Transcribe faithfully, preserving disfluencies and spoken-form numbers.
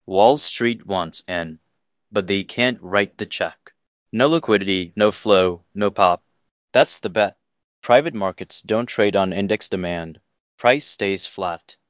Wall Street wants in, but they can't write the check. No liquidity, no flow, no pop. That's the bet. Private markets don't trade on index demand. Price stays flat.